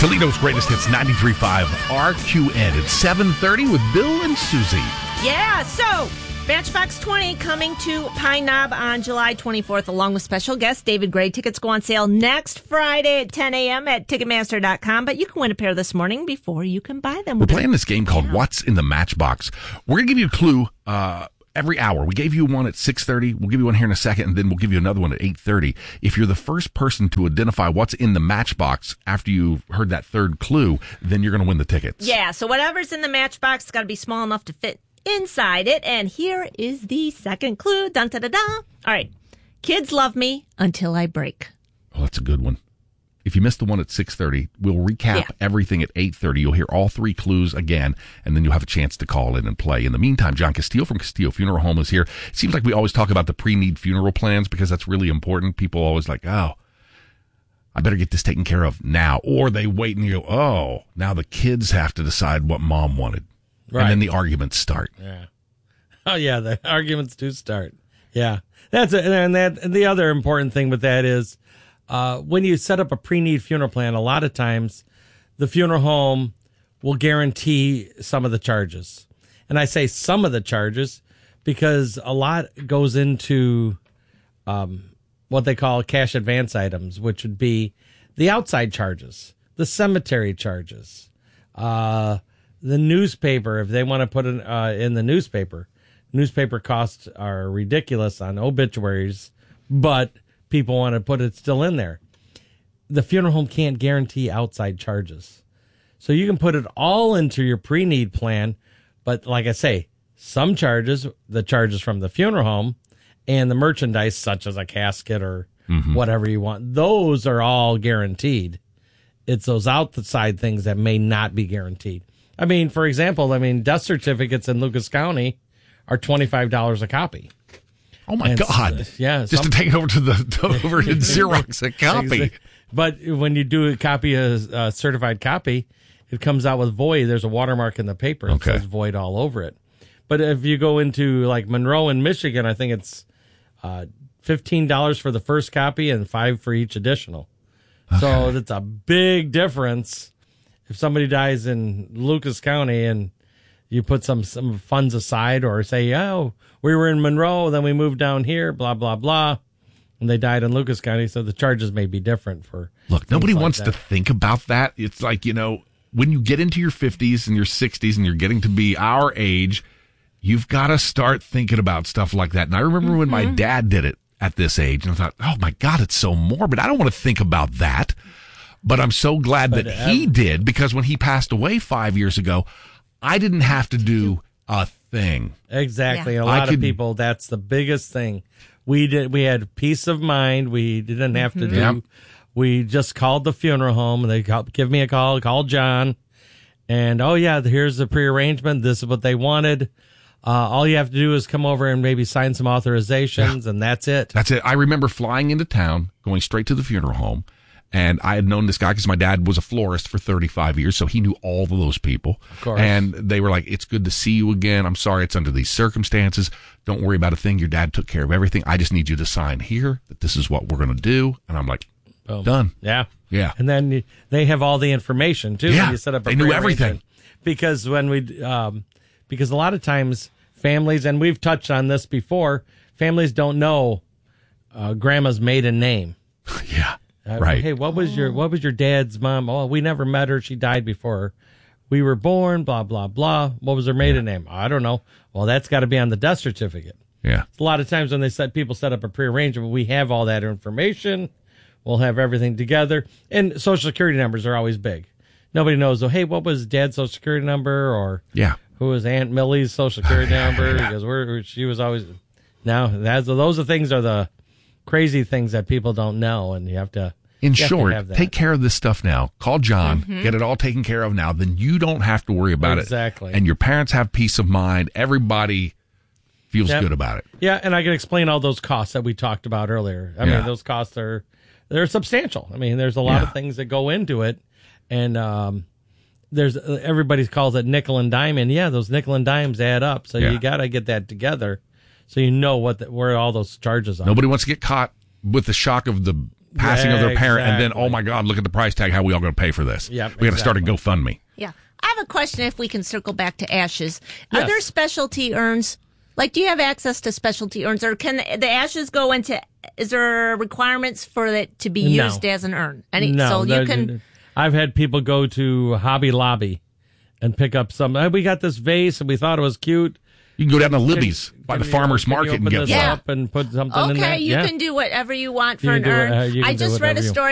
Toledo's greatest hits, 93.5 RQN. It's 7:30 with Bill and Susie. Yeah, so Matchbox 20 coming to Pine Knob on July 24th, along with special guest David Gray. Tickets go on sale next Friday at 10 a.m. at Ticketmaster.com, but you can win a pair this morning before you can buy them. We're playing this game called What's in the Matchbox. We're going to give you a clue every hour. We gave you one at 6:30. We'll give you one here in a second, and then we'll give you another one at 8:30. If you're the first person to identify what's in the matchbox after you've heard that third clue, then you're going to win the tickets. Yeah, so whatever's in the matchbox has got to be small enough to fit inside it. And here is the second clue. Dun, da, da, da. All right. Kids love me until I break. Oh, that's a good one. If you missed the one at 6:30, we'll recap everything at 8:30. You'll hear all three clues again, and then you'll have a chance to call in and play. In the meantime, John Castillo from Castillo Funeral Home is here. It seems like we always talk about the pre-need funeral plans because that's really important. People always like, oh, I better get this taken care of now. Or they wait and you go, oh, now the kids have to decide what mom wanted. Right. And then the arguments start. Yeah. Oh, yeah, the arguments do start. Yeah. That's it. And the other important thing with that is, when you set up a pre-need funeral plan, a lot of times the funeral home will guarantee some of the charges. And I say some of the charges because a lot goes into what they call cash advance items, which would be the outside charges, the cemetery charges, the newspaper, if they want to put it in the newspaper. Newspaper costs are ridiculous on obituaries, but people want to put it still in there. The funeral home can't guarantee outside charges. So you can put it all into your pre-need plan, but like I say, some charges, the charges from the funeral home and the merchandise such as a casket or whatever you want, those are all guaranteed. It's those outside things that may not be guaranteed. I mean, for example, death certificates in Lucas County are $25 a copy. Oh my God! Yeah, just to take it over to over to Xerox a copy. But when you do a certified copy, it comes out with void. There's a watermark in the paper. It says void all over it. But if you go into like Monroe in Michigan, I think it's $15 for the first copy and $5 for each additional. Okay. So that's a big difference. If somebody dies in Lucas County and you put some funds aside, or say, oh, we were in Monroe, then we moved down here, blah, blah, blah, and they died in Lucas County, so the charges may be different for... Look, nobody wants to think about that. It's like, when you get into your 50s and your 60s and you're getting to be our age, you've got to start thinking about stuff like that. And I remember when my dad did it at this age, and I thought, oh, my God, it's so morbid. I don't want to think about that. But I'm so glad that he did, because when he passed away 5 years ago, I didn't have to do a thing. Exactly. Yeah. A lot of people, that's the biggest thing. We had peace of mind. We didn't have to do. Yep. We just called the funeral home, and they give me a call, call John, and here's the prearrangement. This is what they wanted. All you have to do is come over and maybe sign some authorizations, and that's it. That's it. I remember flying into town, going straight to the funeral home. And I had known this guy because my dad was a florist for 35 years, so he knew all of those people. Of course. And they were like, it's good to see you again. I'm sorry it's under these circumstances. Don't worry about a thing. Your dad took care of everything. I just need you to sign here that this is what we're going to do. And I'm like, boom. Done. Yeah. Yeah. And then they have all the information, too. Yeah. When you set up a they knew everything. Because because a lot of times families, and we've touched on this before, families don't know grandma's maiden name. Yeah. Right. Hey, what was your dad's mom? Oh, we never met her. She died before we were born, blah, blah, blah. What was her maiden name? I don't know. Well, that's got to be on the death certificate. Yeah. A lot of times when people set up a prearrangement, we have all that information. We'll have everything together. And Social Security numbers are always big. Nobody knows, hey, what was Dad's Social Security number? Or who was Aunt Millie's Social Security number? Because she was always... Now, those things are the crazy things that people don't know, and you have to... In short, take care of this stuff now. Call John, get it all taken care of now. Then you don't have to worry about it. Exactly. And your parents have peace of mind. Everybody feels good about it. Yeah, and I can explain all those costs that we talked about earlier. I mean, those costs they're substantial. I mean, there's a lot of things that go into it, and there's everybody calls it nickel and dime, and those nickel and dimes add up. So you got to get that together, so you know where all those charges are. Nobody wants to get caught with the shock of the passing of their parent, and then, exactly. oh my God, look at the price tag. How are we all going to pay for this? Yep, We got to start a exactly. GoFundMe. Yeah. I have a question if we can circle back to ashes. Are Yes. there specialty urns? Like, do you have access to specialty urns, or can the ashes go into, is there requirements for it to be No. used as an urn? No, so you can, I've had people go to Hobby Lobby and pick up some. We got this vase and we thought it was cute. You can go down to Libby's by the Can you- farmer's can you market and open get this one. Yeah. up and put something in there. okay, you Yeah. can do whatever you want for You an can do it, urn. you can I do just read whatever a you- story